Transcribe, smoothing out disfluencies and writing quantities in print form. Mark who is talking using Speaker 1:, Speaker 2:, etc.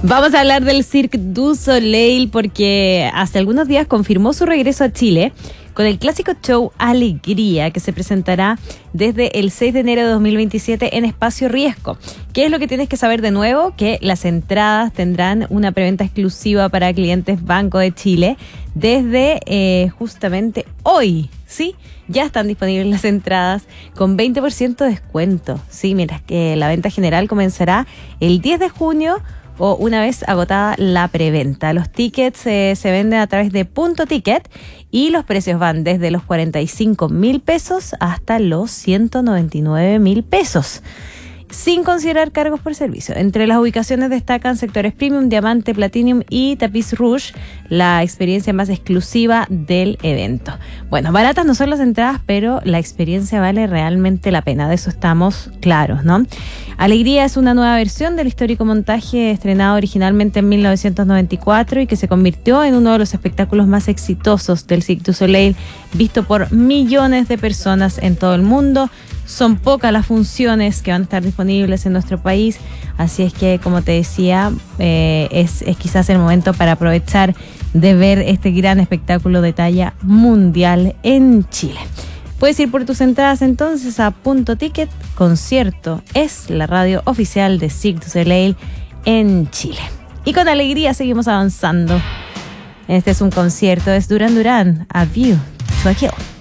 Speaker 1: Vamos a hablar del Cirque du Soleil porque hace algunos días confirmó su regreso a Chile con el clásico show Alegría, que se presentará desde el 6 de enero de 2027 en Espacio Riesgo. ¿Qué es lo que tienes que saber de nuevo? Que las entradas tendrán una preventa exclusiva para clientes Banco de Chile desde justamente hoy, ¿sí? Ya están disponibles las entradas con 20% de descuento, ¿sí? Mientras que la venta general comenzará el 10 de junio o una vez agotada la preventa. Los tickets se venden a través de Punto Ticket y los precios van desde los 45.000 pesos hasta los 199.000 pesos. Sin considerar cargos por servicio. Entre las ubicaciones destacan sectores Premium, Diamante, Platinum y Tapiz Rouge, la experiencia más exclusiva del evento. Bueno, baratas no son las entradas, pero la experiencia vale realmente la pena, de eso estamos claros, ¿no? Alegría es una nueva versión del histórico montaje estrenado originalmente en 1994 y que se convirtió en uno de los espectáculos más exitosos del Cirque du Soleil, visto por millones de personas en todo el mundo. Son pocas las funciones que van a estar disponibles en nuestro país, así es que, como te decía, es quizás el momento para aprovechar de ver este gran espectáculo de talla mundial en Chile. Puedes ir por tus entradas entonces a Punto Ticket. Concierto es la radio oficial de Cirque du Soleil en Chile. Y con Alegría seguimos avanzando. Este es un concierto, es Duran Duran, A View to a Kill.